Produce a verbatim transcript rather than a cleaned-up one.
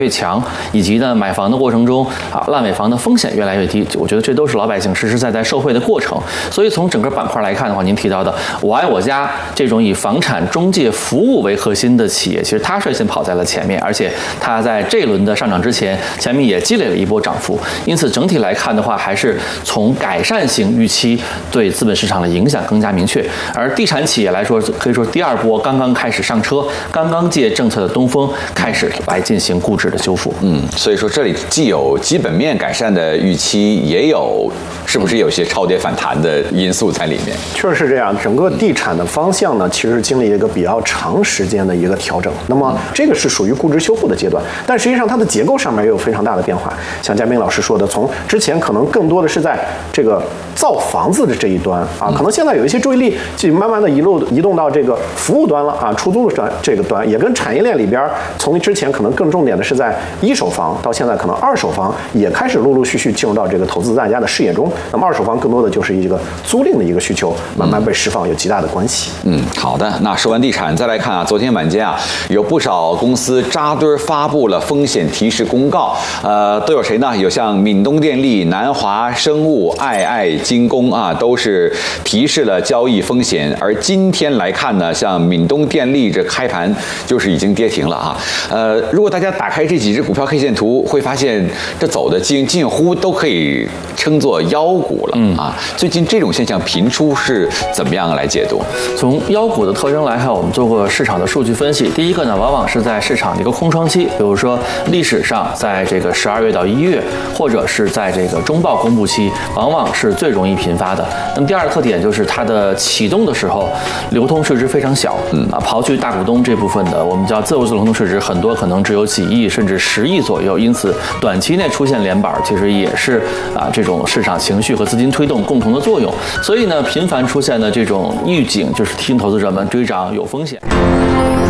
越强，以及呢买房的过程中啊烂尾房的风险越来越低，我觉得这都是老百姓实实在在受惠的过程。所以从整个板块来看的话，您提到的我爱我家这种以房产中介服务为核心的企业，其实它率先跑在了前面，而且它在这一轮的上涨之前，前面也积累了一波涨幅。因此整体来看的话，还是从改善型预期对资本市场的影响更加明确。而地产企业来说，可以说第二波刚刚开始上车，刚刚借政策的东风开始来进行估值的修复。 嗯，所以说这里既有基本面改善的预期，也有是不是有些超跌反弹的因素在里面？ 确实是这样，整个地产的方向呢，其实经历一个比较长时间的一个调整。那么这个是属于估值修复的阶段，但实际上它的结构上面也有非常大的变化。像嘉宾老师说的，从之前可能更多的是在这个造房子的这一端啊，可能现在有一些注意力就慢慢的一路移动到这个服务端了啊，出租的端这个端，也跟产业链里边从之前可能更重点的是在一手房，到现在可能二手房也开始陆陆续续进入到这个投资大家的视野中。那么二手房更多的就是一个租赁的一个需求慢慢被释放，有极大的关系。 嗯，好的。那说完地产，再来看啊，昨天晚间啊，有不少公司扎堆发布了风险提示公告，呃，都有谁呢？有像闽东电力、南华生物、爱爱精工啊，都是提示了交易风险。而今天来看呢，像闽东电力这开盘就是已经跌停了啊。呃，如果大家打开这几只股票 K 线图，会发现这走的近近乎都可以称作妖股了、嗯、啊。最近这种现象频出，是怎么样来解读？ 从妖股的特征来看，我们做过市场的数据分析。第一个呢，往往是在市场的一个空窗期，比如说历史上在这个十二月到一月，或者是在这个中报公布期，往往是最容易频发的。那么第二个特点就是它的启动的时候，流通市值非常小，嗯啊，刨去大股东这部分的，我们叫自由流通市值，很多可能只有几亿甚至十亿左右，因此短期内出现连板，其实也是啊这种市场情绪和资金推动共同的作用。所以呢，频繁出现的这种预警，就是提醒投资者们追涨有风险。